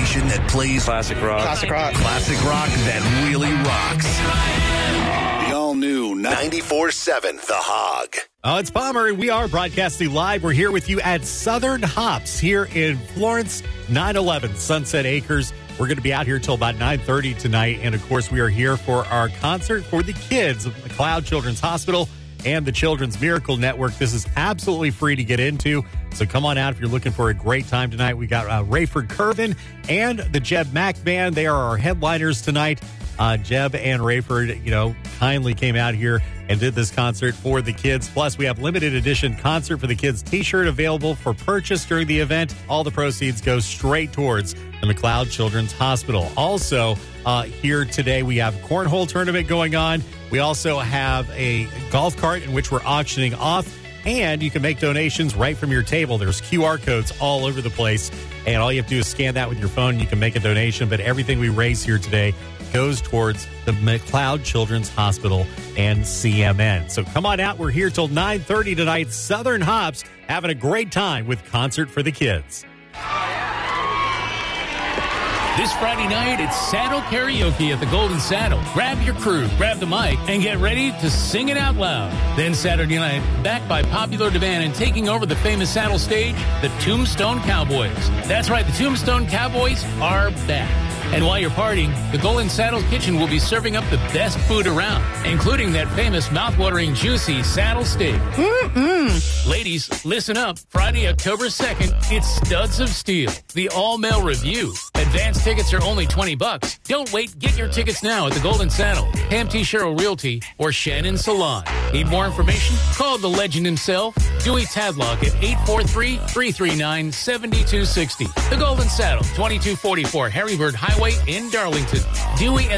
station that plays classic rock. Classic rock that really rocks. The all-new 94.7 The Hog. Oh, it's Palmer. We are broadcasting live. We're here with you at Southern Hops here in Florence, 911 Sunset Acres. We're going to be out here till about 9:30 tonight. And, of course, we are here for our concert for the kids of McLeod Children's Hospital and the Children's Miracle Network. This is absolutely free to get into. So come on out if you're looking for a great time tonight. We got Rayford Curvin and the Jeb Mack Band. They are our headliners tonight. Jeb and Rayford, kindly came out here and did this concert for the kids. Plus, we have limited edition Concert for the Kids t-shirt available for purchase during the event. All the proceeds go straight towards the McLeod Children's Hospital. Also, here today, we have a cornhole tournament going on. We also have a golf cart in which we're auctioning off, and you can make donations right from your table. There's QR codes all over the place, and all you have to do is scan that with your phone, and you can make a donation. But everything we raise here today goes towards the McLeod Children's Hospital and CMN. So come on out. We're here till 9:30 tonight. Southern Hops having a great time with Concert for the Kids. This Friday night, it's Saddle Karaoke at the Golden Saddle. Grab your crew, grab the mic, and get ready to sing it out loud. Then Saturday night, backed by popular demand and taking over the famous Saddle stage, the Tombstone Cowboys. That's right, the Tombstone Cowboys are back. And while you're partying, the Golden Saddle Kitchen will be serving up the best food around, including that famous mouthwatering, juicy saddle steak. Ladies, listen up. Friday, October 2nd, it's Studs of Steel, the all-male review. Advance tickets are only $20. Don't wait. Get your tickets now at the Golden Saddle, Pam T. Sherrill Realty, or Shannon Salon. Need more information? Call the legend himself, Dewey Tadlock, at 843-339-7260. The Golden Saddle, 2244 Harrybird Highway in Darlington. Dewey